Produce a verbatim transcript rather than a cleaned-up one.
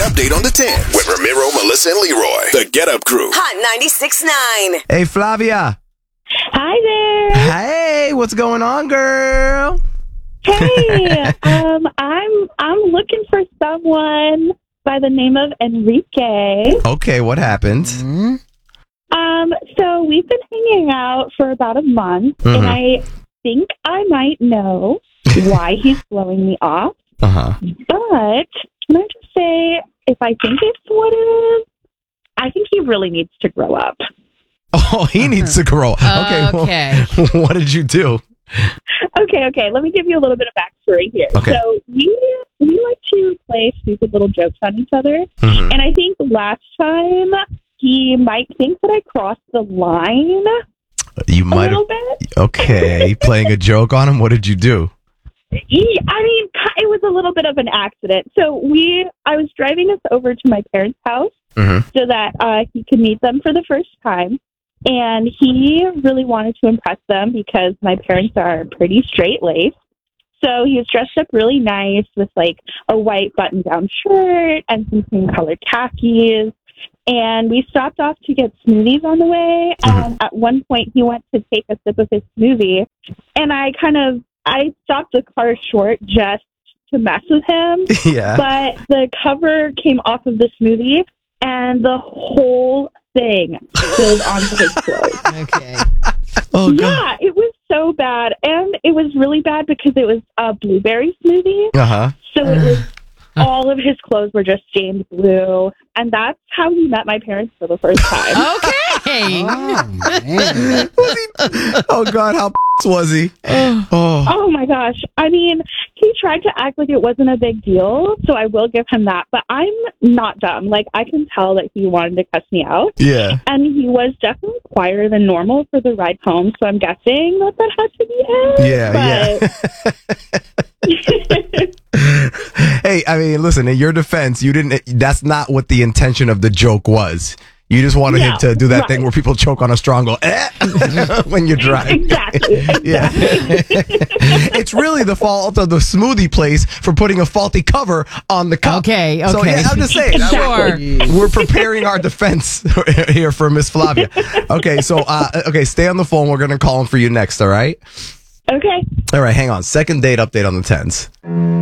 update on the tens with Ramiro, Melissa, and Leroy. The Get Up Crew. Hot ninety-six point nine. Hey, Flavia. Hi there. Hey, what's going on, girl? Hey, um, I'm I'm looking for someone by the name of Enrique. Okay, what happened? Mm-hmm. Um, so we've been hanging out for about a month, Mhm. and I think I might know why he's blowing me off. Uh-huh. But can I just say, if I think it's what it is, I think he really needs to grow up. Oh, he needs to grow. Okay. Okay. Well, what did you do? Okay, okay. Let me give you a little bit of backstory here. Okay. So we we like to play stupid little jokes on each other, Mhm. and I think last time he might think that I crossed the line You a might little have. bit. Okay, playing a joke on him. What did you do? He, I mean, ki- it was a little bit of an accident. So we, I was driving us over to my parents' house Mhm. so that uh, he could meet them for the first time. And he really wanted to impress them because my parents are pretty straight-laced. So he was dressed up really nice with like a white button-down shirt and some cream-colored khakis. And we stopped off to get smoothies on the way. And at one point, he went to take a sip of his smoothie. And I kind of, I stopped the car short just to mess with him. Yeah. But the cover came off of the smoothie, and the whole thing spilled onto his clothes. Okay. Oh, God. Yeah, it was so bad. And it was really bad because it was a blueberry smoothie. Uh-huh. So it was, all of his clothes were just stained blue. And that's how he met my parents for the first time. Okay. Oh, God, how was he? Oh. Oh my gosh. I mean, he tried to act like it wasn't a big deal, so I will give him that. But I'm not dumb. Like, I can tell that he wanted to cuss me out. Yeah. And he was definitely quieter than normal for the ride home, so I'm guessing that that had to be it. Yeah, yeah. Hey, I mean, listen, in your defense, you didn't, that's not what the intention of the joke was. You just wanted him Yeah, to do that right. thing where people choke on a straw and go, eh, when you drive. Exactly. Yeah. It's really the fault of the smoothie place for putting a faulty cover on the cup. Okay, So, okay. yeah, I'm just saying. Sure. We're preparing our defense here for Miss Flavia. Okay, so, uh, okay, stay on the phone. We're going to call him for you next, all right? Okay. All right, hang on. Second date update on the tens.